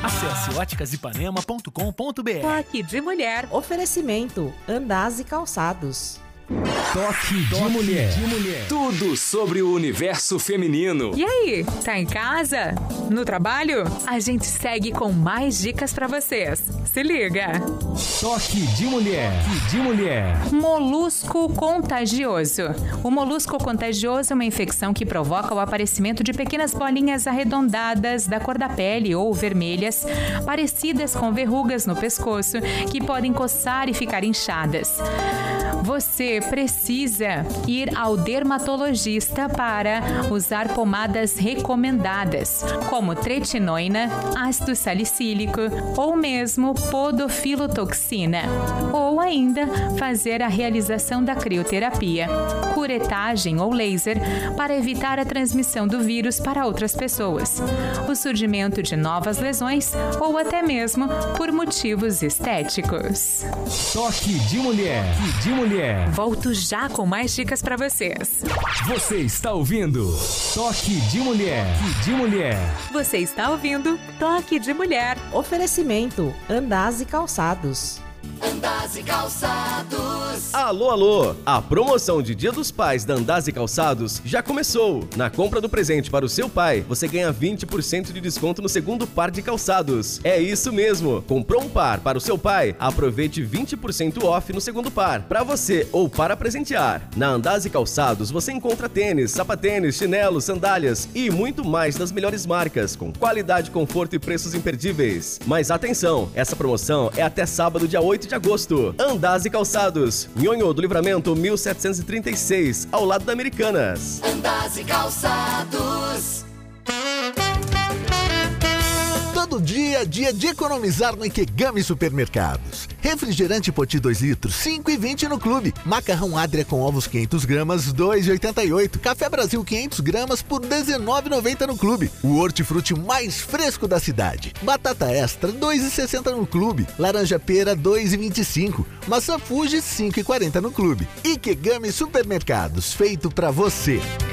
Acesse óticasipanema.com.br. Toque de mulher. Oferecimento Andaz e Calçados. Toque de mulher. Tudo sobre o universo feminino. E aí, tá em casa? No trabalho? A gente segue com mais dicas pra vocês. Se liga! Toque de mulher. Molusco contagioso. O molusco contagioso é uma infecção que provoca o aparecimento de pequenas bolinhas arredondadas da cor da pele ou vermelhas, parecidas com verrugas no pescoço, que podem coçar e ficar inchadas. Você precisa ir ao dermatologista para usar pomadas recomendadas, como tretinoina, ácido salicílico ou mesmo podofilotoxina. Ou ainda fazer a realização da crioterapia, curetagem ou laser para evitar a transmissão do vírus para outras pessoas, o surgimento de novas lesões ou até mesmo por motivos estéticos. Toque de mulher. Volto já com mais dicas para vocês. Você está ouvindo Toque de mulher. Você está ouvindo Toque de Mulher. Oferecimento Andaz e Calçados. Andaz e Calçados. Alô, a promoção de Dia dos Pais da Andaz e Calçados já começou. Na compra do presente para o seu pai, você ganha 20% de desconto no segundo par de calçados. É isso mesmo, comprou um par para o seu pai, aproveite 20% off no segundo par, para você ou para presentear. Na Andaz e Calçados você encontra tênis, sapatênis, chinelos, sandálias e muito mais das melhores marcas, com qualidade, conforto e preços imperdíveis. Mas atenção, essa promoção é até sábado, dia 8 de agosto. Andaz e Calçados, Nhonho do Livramento 1736, ao lado da Americanas. Andaz e Calçados. Todo dia é dia de economizar no Ikegami Supermercados. Refrigerante Poti 2 litros, 5,20 no clube. Macarrão Adria com ovos 500 gramas, 2,88. Café Brasil 500 gramas por 19,90 no clube. O hortifruti mais fresco da cidade. Batata Extra, 2,60 no clube. Laranja Pera, 2,25. Maçã Fuji, 5,40 no clube. Ikegami Supermercados, feito pra você.